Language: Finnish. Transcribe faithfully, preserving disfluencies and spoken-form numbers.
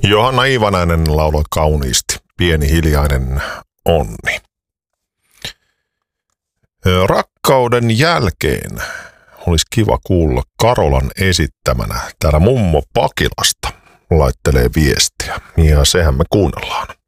Johanna Iivanainen lauloi kauniisti. Pieni hiljainen onni. Rakkauden jälkeen olisi kiva kuulla Karolan esittämänä. Täällä mummo Pakilasta laittelee viestiä. Ja sehän me kuunnellaan.